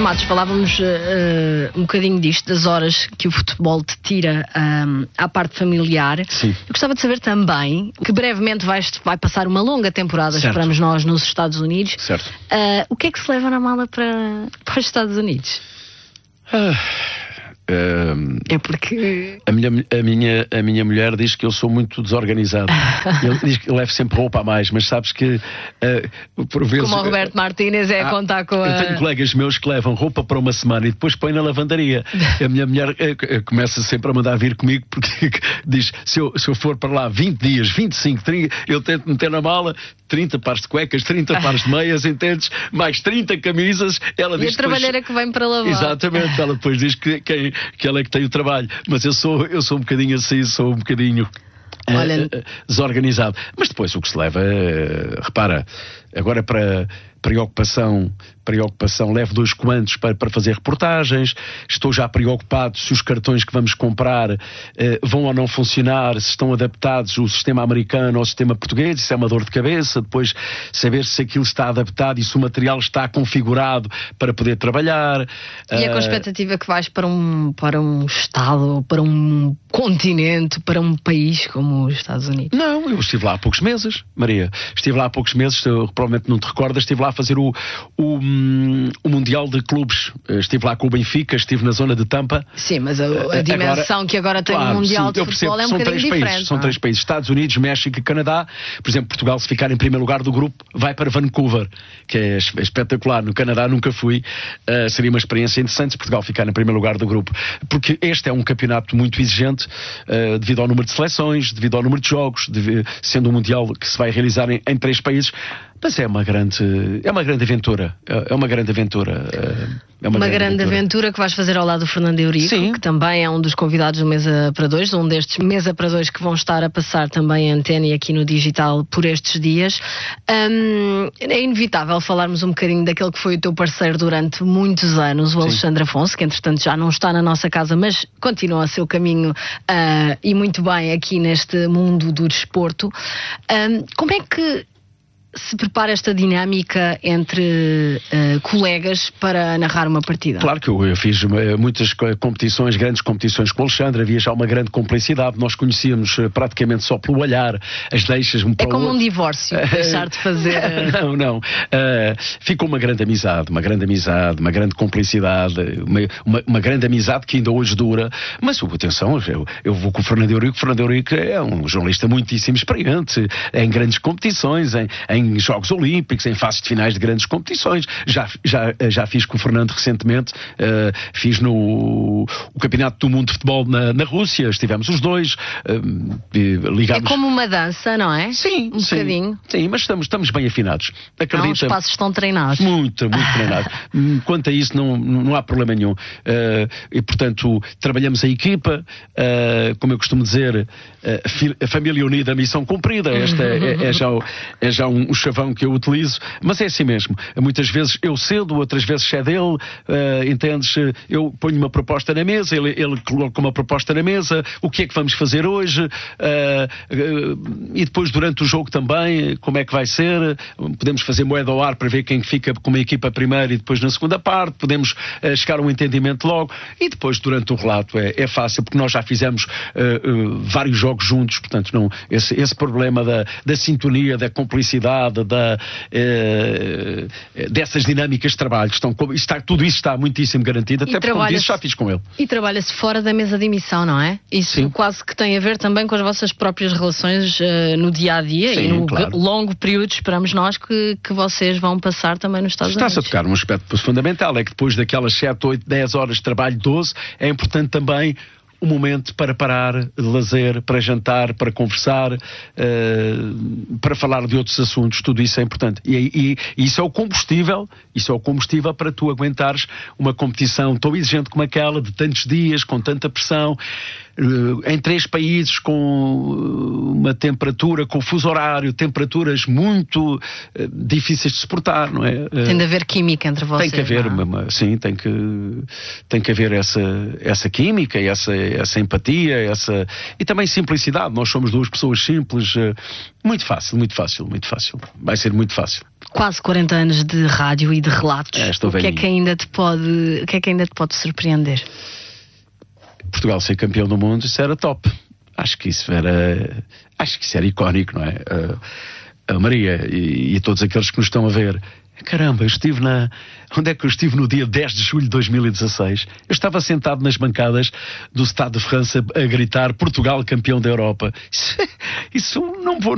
Matos, falávamos um bocadinho disto, das horas que o futebol te tira à parte familiar. Sim. Eu gostava de saber também que brevemente vai passar uma longa temporada, certo. esperamos nós, nos Estados Unidos. Certo. O que é que se leva na mala para os Estados Unidos? É porque a minha mulher diz que eu sou muito desorganizado. Ele diz que eu levo sempre roupa a mais, mas sabes que por vezes, como o Roberto Martínez a contar com eu tenho colegas meus que levam roupa para uma semana e depois põem na lavandaria. A minha mulher começa sempre a mandar vir comigo porque diz, se eu for para lá 20 dias, 25, 30, eu tento meter na mala 30 pares de cuecas, 30 pares de meias, entendes? Mais 30 camisas. Ela diz a trabalheira que vem para lavar. Exatamente, ela depois diz que ela é que tem o trabalho. Mas eu sou um bocadinho assim, sou um bocadinho desorganizado. Mas depois o que se leva, repara, agora para preocupação, levo 2 comandos para fazer reportagens, estou já preocupado se os cartões que vamos comprar vão ou não funcionar, se estão adaptados ao sistema americano ou ao sistema português, isso é uma dor de cabeça, depois saber se aquilo está adaptado e se o material está configurado para poder trabalhar. E é com a expectativa que vais para um estado, para um continente, para um país como os Estados Unidos? Não, eu estive lá há poucos meses, Maria, provavelmente não te recordas, estive lá a fazer o Mundial de Clubes. Estive lá com o Benfica, estive na zona de Tampa. Sim, mas a dimensão que agora tem o Mundial de Futebol é um bocadinho diferente. São 3 países, Estados Unidos, México e Canadá. Por exemplo, Portugal, se ficar em primeiro lugar do grupo, vai para Vancouver, que é espetacular. No Canadá nunca fui. Seria uma experiência interessante se Portugal ficar em primeiro lugar do grupo. Porque este é um campeonato muito exigente, devido ao número de seleções, devido ao número de jogos, sendo um Mundial que se vai realizar em 3 países. Mas é uma grande aventura. É uma grande aventura. Uma grande aventura que vais fazer ao lado do Fernando Eurico, sim, que também é um dos convidados do Mesa para Dois, um destes Mesa para Dois que vão estar a passar também a antena e aqui no digital por estes dias. É inevitável falarmos um bocadinho daquele que foi o teu parceiro durante muitos anos, o Alexandre Afonso, que entretanto já não está na nossa casa, mas continua a seu caminho e muito bem aqui neste mundo do desporto. Como é que se prepara esta dinâmica entre colegas para narrar uma partida? Claro que eu fiz muitas competições, grandes competições com o Alexandre, havia já uma grande complicidade, nós conhecíamos praticamente só pelo olhar, as deixas um para o outro. É como um divórcio, deixar de fazer... Não. Ficou uma grande amizade, uma grande complicidade, uma grande amizade que ainda hoje dura, mas atenção, eu vou com o Fernando Eurico é um jornalista muitíssimo experiente, em grandes competições, em Jogos Olímpicos, em fases de finais de grandes competições. Já fiz com o Fernando recentemente, fiz o Campeonato do Mundo de Futebol na Rússia, estivemos os dois, ligámos... É como uma dança, não é? Sim, bocadinho. Sim, mas estamos bem afinados. Acredita? Os passos estão treinados. Muito treinados. Quanto a isso não há problema nenhum. E portanto, trabalhamos a equipa, como eu costumo dizer, a família unida, a missão cumprida. Esta é já um chavão que eu utilizo, mas é assim mesmo. Muitas vezes eu cedo, outras vezes cede ele, entendes? Eu ponho uma proposta na mesa, ele coloca uma proposta na mesa, o que é que vamos fazer hoje, e depois durante o jogo também, como é que vai ser, podemos fazer moeda ao ar para ver quem fica com uma equipa primeiro e depois na segunda parte, podemos chegar a um entendimento logo, e depois durante o relato é fácil, porque nós já fizemos vários jogos juntos, portanto não, esse problema da sintonia, da cumplicidade, dessas dinâmicas de trabalho, tudo isso está muitíssimo garantido, até porque como disse, já fiz com ele. E trabalha-se fora da mesa de emissão, não é? Isso sim, quase que tem a ver também com as vossas próprias relações no dia-a-dia, sim, e no longo período, esperamos nós, que vocês vão passar também nos Estados Unidos. Está-se a tocar num aspecto fundamental, é que depois daquelas 7, 8, 10 horas de trabalho, 12, é importante também um momento para parar, de lazer, para jantar, para conversar, para falar de outros assuntos, tudo isso é importante. E isso é o combustível para tu aguentares uma competição tão exigente como aquela, de tantos dias, com tanta pressão, em 3 países, com uma temperatura, com fuso horário, temperaturas muito difíceis de suportar, não é? Tem de haver química entre vocês. Tem que haver, sim, tem que haver essa química, essa empatia, e também simplicidade. Nós somos 2 pessoas simples, muito fácil. Vai ser muito fácil. quase 40 anos de rádio e de relatos. Estou o que é que ainda te pode surpreender? Portugal ser campeão do mundo, isso era top. Acho que isso era icónico, não é? A Maria e todos aqueles que nos estão a ver. Caramba, onde é que eu estive no dia 10 de julho de 2016? Eu estava sentado nas bancadas do Stade de França a gritar Portugal campeão da Europa. Isso não